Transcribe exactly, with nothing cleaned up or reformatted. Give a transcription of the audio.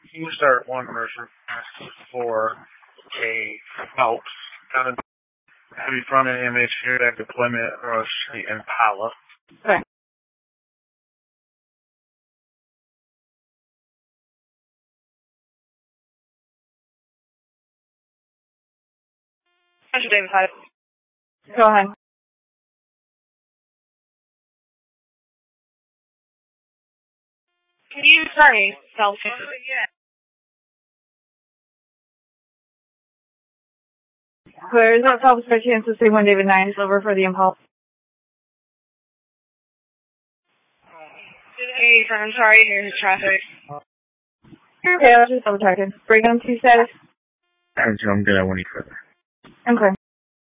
You start one commercial for a Phelps kind of heavy front end image here at deployment rush the Impala. Okay. David Hyde. Go ahead. Can you, sorry, Phelps? Yeah. Clear. Is that Phelps by chance to say one David nine over for the Impulse? Hey, I'm sorry, here's traffic. You're okay, I was just double checking. Bring on two status. I'm good, I won't need further. Okay.